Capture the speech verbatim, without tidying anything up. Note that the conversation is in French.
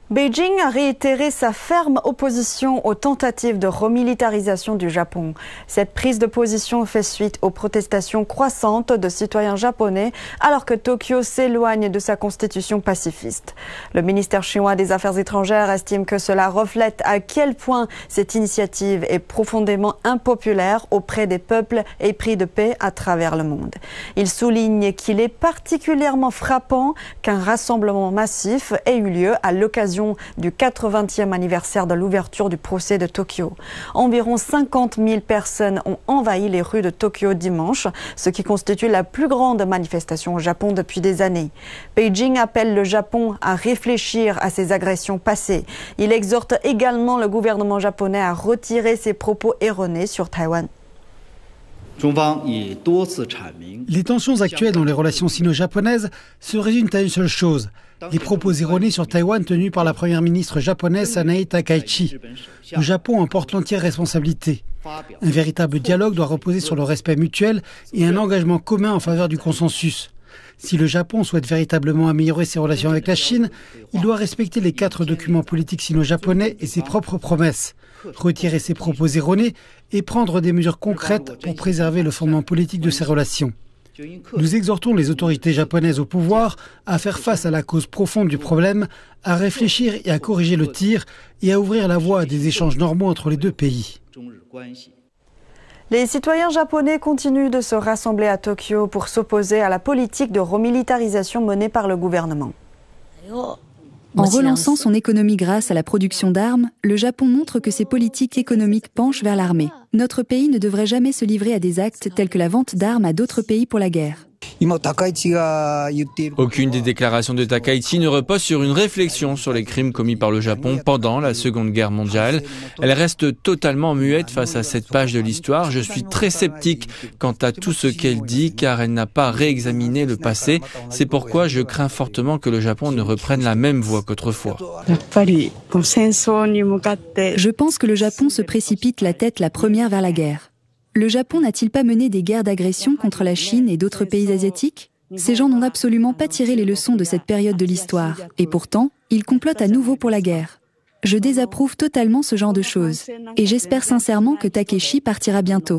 Beijing a réitéré sa ferme opposition aux tentatives de remilitarisation du Japon. Cette prise de position fait suite aux protestations croissantes de citoyens japonais alors que Tokyo s'éloigne de sa constitution pacifiste. Le ministère chinois des Affaires étrangères estime que cela reflète à quel point cette initiative est profondément impopulaire auprès des peuples épris de paix à travers le monde. Il souligne qu'il est particulièrement frappant qu'un rassemblement massif ait eu lieu à l'occasion du quatre-vingtième anniversaire de l'ouverture du procès de Tokyo. Environ cinquante mille personnes ont envahi les rues de Tokyo dimanche, ce qui constitue la plus grande manifestation au Japon depuis des années. Beijing appelle le Japon à réfléchir à ses agressions passées. Il exhorte également le gouvernement japonais à retirer ses propos erronés sur Taïwan. Les tensions actuelles dans les relations sino-japonaises se résument à une seule chose, les propos erronés sur Taïwan tenus par la première ministre japonaise Sanae Takaichi. Le Japon en porte l'entière responsabilité. Un véritable dialogue doit reposer sur le respect mutuel et un engagement commun en faveur du consensus. Si le Japon souhaite véritablement améliorer ses relations avec la Chine, il doit respecter les quatre documents politiques sino-japonais et ses propres promesses, retirer ses propos erronés et prendre des mesures concrètes pour préserver le fondement politique de ses relations. Nous exhortons les autorités japonaises au pouvoir à faire face à la cause profonde du problème, à réfléchir et à corriger le tir et à ouvrir la voie à des échanges normaux entre les deux pays. Les citoyens japonais continuent de se rassembler à Tokyo pour s'opposer à la politique de remilitarisation menée par le gouvernement. En relançant son économie grâce à la production d'armes, le Japon montre que ses politiques économiques penchent vers l'armée. Notre pays ne devrait jamais se livrer à des actes tels que la vente d'armes à d'autres pays pour la guerre. Aucune des déclarations de Takaichi ne repose sur une réflexion sur les crimes commis par le Japon pendant la Seconde Guerre mondiale. Elle reste totalement muette face à cette page de l'histoire. Je suis très sceptique quant à tout ce qu'elle dit car elle n'a pas réexaminé le passé. C'est pourquoi je crains fortement que le Japon ne reprenne la même voie qu'autrefois. Je pense que le Japon se précipite la tête la première vers la guerre. Le Japon n'a-t-il pas mené des guerres d'agression contre la Chine et d'autres pays asiatiques? Ces gens n'ont absolument pas tiré les leçons de cette période de l'histoire. Et pourtant, ils complotent à nouveau pour la guerre. Je désapprouve totalement ce genre de choses. Et j'espère sincèrement que Takeshi partira bientôt.